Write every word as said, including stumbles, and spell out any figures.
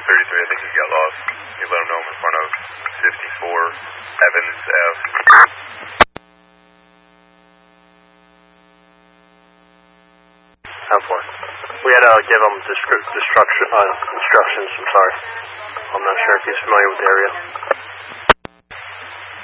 thirty-three, I think he got lost. You let him know I'm in front of fifty-four Evans F. How far? We had to uh, give him destru- destruction, uh, instructions, I'm sorry. I'm not sure if he's familiar with the area.